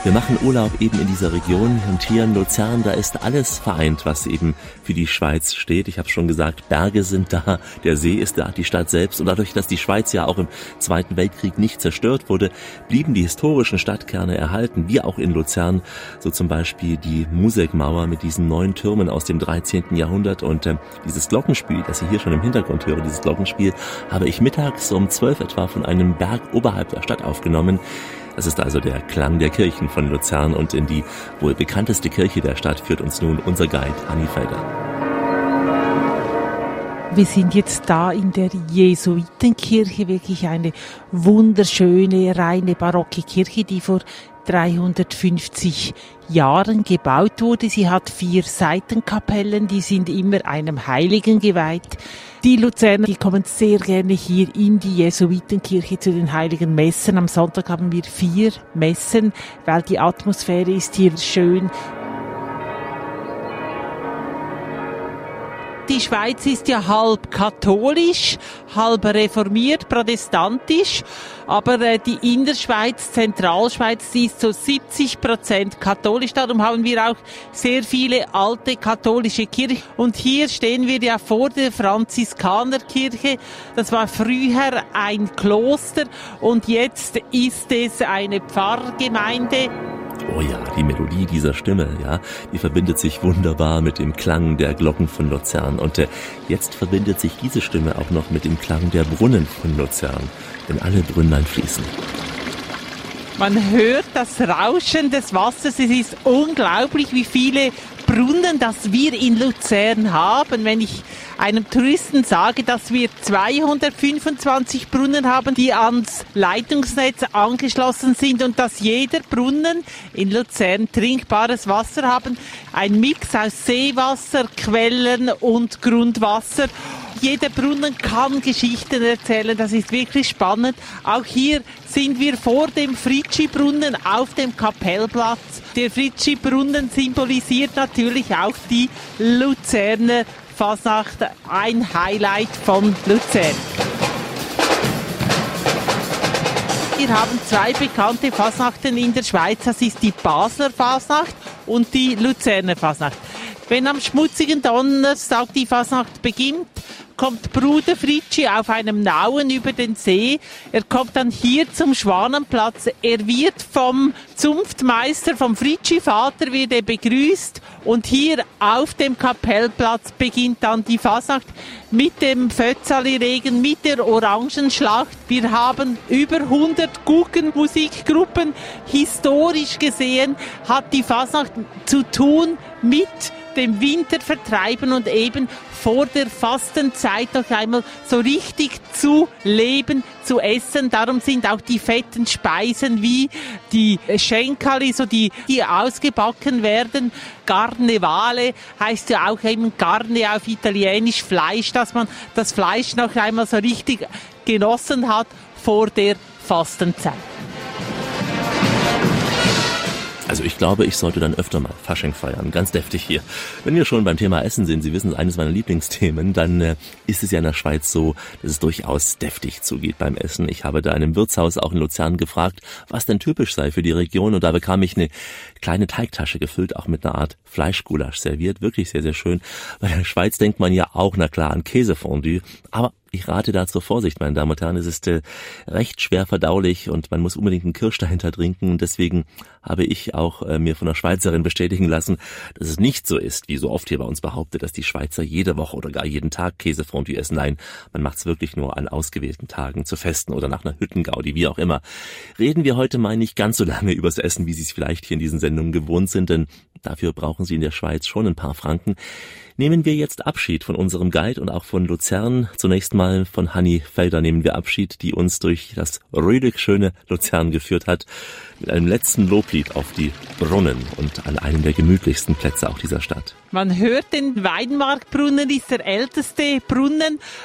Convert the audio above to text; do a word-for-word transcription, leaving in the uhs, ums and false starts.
Wir machen Urlaub eben in dieser Region und hier in Luzern, da ist alles vereint, was eben für die Schweiz steht. Ich habe schon gesagt, Berge sind da, der See ist da, die Stadt selbst. Und dadurch, dass die Schweiz ja auch im Zweiten Weltkrieg nicht zerstört wurde, blieben die historischen Stadtkerne erhalten, wie auch in Luzern. So zum Beispiel die Musikmauer mit diesen neun Türmen aus dem dreizehnten Jahrhundert. Und äh, dieses Glockenspiel, das Sie hier schon im Hintergrund hören, dieses Glockenspiel, habe ich mittags um zwölf etwa von einem Berg oberhalb der Stadt aufgenommen. Das ist also der Klang der Kirchen von Luzern und in die wohl bekannteste Kirche der Stadt führt uns nun unser Guide Hanni Felder. Wir sind jetzt da in der Jesuitenkirche, wirklich eine wunderschöne, reine barocke Kirche, die vor dreihundertfünfzig Jahren gebaut wurde. Sie hat vier Seitenkapellen, die sind immer einem Heiligen geweiht. Die Luzerner, die kommen sehr gerne hier in die Jesuitenkirche zu den heiligen Messen. Am Sonntag haben wir vier Messen, weil die Atmosphäre ist hier schön. Die Schweiz ist ja halb katholisch, halb reformiert, protestantisch, aber äh, die Innerschweiz, Zentralschweiz, die ist so siebzig Prozent katholisch. Darum haben wir auch sehr viele alte katholische Kirchen. Und hier stehen wir ja vor der Franziskanerkirche. Das war früher ein Kloster und jetzt ist es eine Pfarrgemeinde. Oh ja, die Melodie dieser Stimme, ja, die verbindet sich wunderbar mit dem Klang der Glocken von Luzern. Und äh, jetzt verbindet sich diese Stimme auch noch mit dem Klang der Brunnen von Luzern, denn alle Brünnlein fließen. Man hört das Rauschen des Wassers. Es ist unglaublich, wie viele Brunnen, das wir in Luzern haben. Wenn ich einem Touristen sage, dass wir zweihundertfünfundzwanzig Brunnen haben, die ans Leitungsnetz angeschlossen sind und dass jeder Brunnen in Luzern trinkbares Wasser haben. Ein Mix aus Seewasser, Quellen und Grundwasser. Jeder Brunnen kann Geschichten erzählen, das ist wirklich spannend. Auch hier sind wir vor dem Fritschi-Brunnen auf dem Kapellplatz. Der Fritschi-Brunnen symbolisiert natürlich auch die Luzerner Fasnacht, ein Highlight von Luzern. Wir haben zwei bekannte Fasnachten in der Schweiz, das ist die Basler Fasnacht und die Luzerner Fasnacht. Wenn am schmutzigen Donnerstag die Fasnacht beginnt, kommt Bruder Fritschi auf einem Nauen über den See. Er kommt dann hier zum Schwanenplatz. Er wird vom Zunftmeister, vom Fritschi-Vater wird er begrüßt. Und hier auf dem Kapellplatz beginnt dann die Fasnacht mit dem Fötzali-Regen, mit der Orangenschlacht. Wir haben über hundert Guggenmusikgruppen. Historisch gesehen hat die Fasnacht zu tun mit dem Wintervertreiben und eben vor der Fastenzeit noch einmal so richtig zu leben, zu essen. Darum sind auch die fetten Speisen wie die Schenkali, so die, die ausgebacken werden. Carnevale heißt ja auch eben Carne auf Italienisch, Fleisch, dass man das Fleisch noch einmal so richtig genossen hat vor der Fastenzeit. Also ich glaube, ich sollte dann öfter mal Fasching feiern, ganz deftig hier. Wenn wir schon beim Thema Essen sind, Sie wissen, es ist eines meiner Lieblingsthemen, dann äh, ist es ja in der Schweiz so, dass es durchaus deftig zugeht beim Essen. Ich habe da in einem Wirtshaus auch in Luzern gefragt, was denn typisch sei für die Region, und da bekam ich eine kleine Teigtasche gefüllt, auch mit einer Art Fleischgulasch serviert. Wirklich sehr, sehr schön. Bei der Schweiz denkt man ja auch, na klar, an Käsefondue, aber ich rate da zur Vorsicht, meine Damen und Herren. Es ist äh, recht schwer verdaulich und man muss unbedingt einen Kirsch dahinter trinken. Und deswegen habe ich auch äh, mir von einer Schweizerin bestätigen lassen, dass es nicht so ist, wie so oft hier bei uns behauptet, dass die Schweizer jede Woche oder gar jeden Tag Käsefondue essen. Nein, man macht es wirklich nur an ausgewählten Tagen, zu Festen oder nach einer Hüttengaudi, wie auch immer. Reden wir heute mal nicht ganz so lange übers Essen, wie Sie es vielleicht hier in diesen Sendungen gewohnt sind, denn dafür brauchen Sie in der Schweiz schon ein paar Franken. Nehmen wir jetzt Abschied von unserem Guide und auch von Luzern. Zunächst mal von Hanni Felder nehmen wir Abschied, die uns durch das rödig schöne Luzern geführt hat, mit einem letzten Loblied auf die Brunnen und an einem der gemütlichsten Plätze auch dieser Stadt. Man hört den Weinmarktbrunnen, ist der älteste Brunnen